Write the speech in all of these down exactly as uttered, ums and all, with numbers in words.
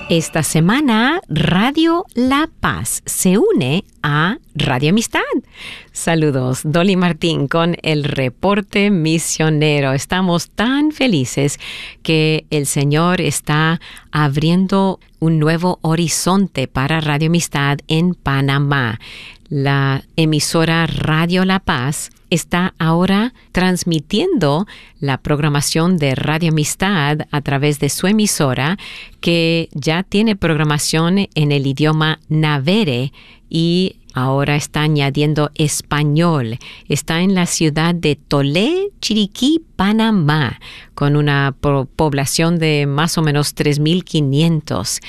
Esta semana, Radio La Paz se une a Radio Amistad. Saludos, Dolly Martín con el reporte misionero. Estamos tan felices que el Señor está abriendo un nuevo horizonte para Radio Amistad en Panamá. La emisora Radio La Paz está ahora transmitiendo la programación de Radio Amistad a través de su emisora, que ya tiene programación en el idioma navere y ahora está añadiendo español. Está en la ciudad de Tolé, Chiriquí, Panamá, con una po- población de más o menos tres mil quinientos.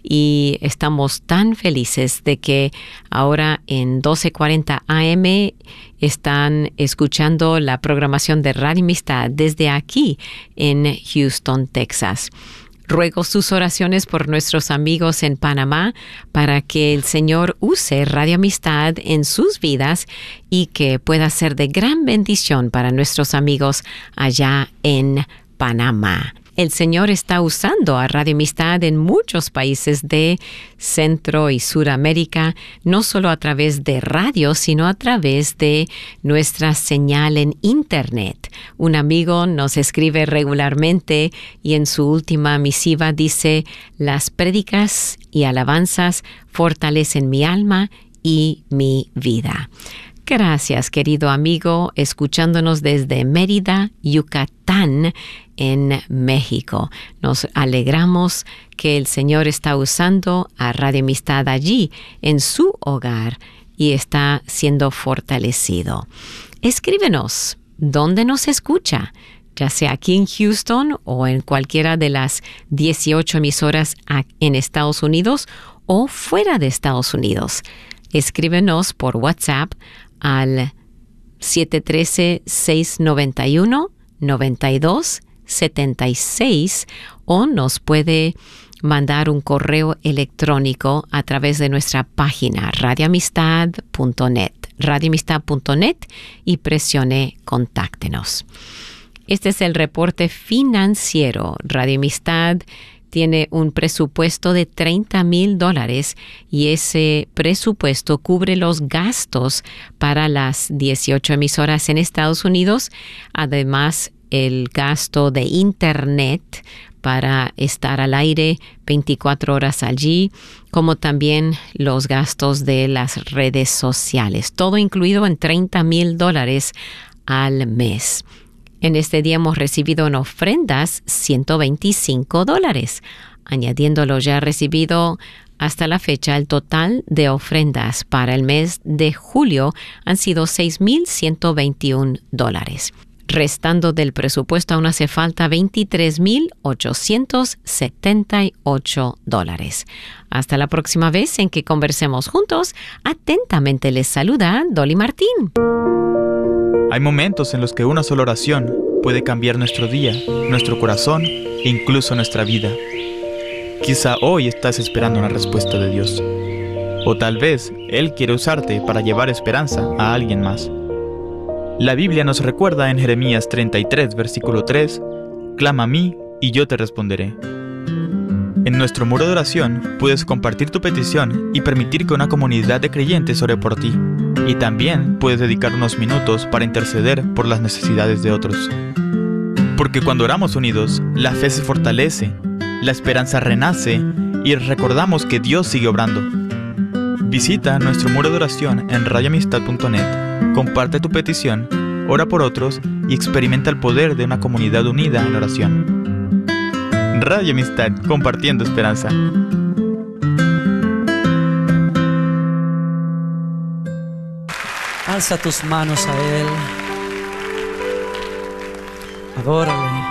Y estamos tan felices de que ahora en doce cuarenta A M están escuchando la programación de Radio Amistad desde aquí en Houston, Texas. Ruego sus oraciones por nuestros amigos en Panamá para que el Señor use Radio Amistad en sus vidas y que pueda ser de gran bendición para nuestros amigos allá en Panamá. El Señor está usando a Radio Amistad en muchos países de Centro y Suramérica, no solo a través de radio, sino a través de nuestra señal en Internet. Un amigo nos escribe regularmente y en su última misiva dice: las prédicas y alabanzas fortalecen mi alma y mi vida. Gracias, querido amigo, escuchándonos desde Mérida, Yucatán, en México. Nos alegramos que el Señor está usando a Radio Amistad allí, en su hogar, y está siendo fortalecido. Escríbenos, ¿dónde nos escucha? Ya sea aquí en Houston o en cualquiera de las dieciocho emisoras en Estados Unidos o fuera de Estados Unidos. Escríbenos por WhatsApp al siete uno tres, seis nueve uno, nueve dos siete seis o nos puede mandar un correo electrónico a través de nuestra página radio amistad punto net, radio amistad punto net y presione Contáctenos. Este es el reporte financiero. Radio Amistad tiene un presupuesto de treinta mil dólares y ese presupuesto cubre los gastos para las dieciocho emisoras en Estados Unidos, además el gasto de Internet para estar al aire veinticuatro horas allí, como también los gastos de las redes sociales, todo incluido en treinta mil dólares al mes. En este día hemos recibido en ofrendas ciento veinticinco dólares. Añadiendo lo ya recibido hasta la fecha, el total de ofrendas para el mes de julio han sido seis mil ciento veintiún dólares. Restando del presupuesto aún hace falta veintitrés mil ochocientos setenta y ocho dólares. Hasta la próxima vez en que conversemos juntos. Atentamente les saluda Dolly Martín. Hay momentos en los que una sola oración puede cambiar nuestro día, nuestro corazón e incluso nuestra vida. Quizá hoy estás esperando una respuesta de Dios. O tal vez Él quiere usarte para llevar esperanza a alguien más. La Biblia nos recuerda en Jeremías treinta y tres, versículo tres, «Clama a mí y yo te responderé». En nuestro muro de oración puedes compartir tu petición y permitir que una comunidad de creyentes ore por ti. Y también puedes dedicar unos minutos para interceder por las necesidades de otros. Porque cuando oramos unidos, la fe se fortalece, la esperanza renace y recordamos que Dios sigue obrando. Visita nuestro muro de oración en radio amistad punto net, comparte tu petición, ora por otros y experimenta el poder de una comunidad unida en oración. Radio Amistad, compartiendo esperanza. Alza tus manos a Él. Adórale.